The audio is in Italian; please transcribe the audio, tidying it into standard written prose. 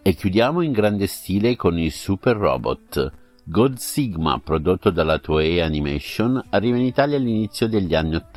E chiudiamo in grande stile con il Super Robot. God Sigma, prodotto dalla Toei Animation, arriva in Italia all'inizio degli anni '80.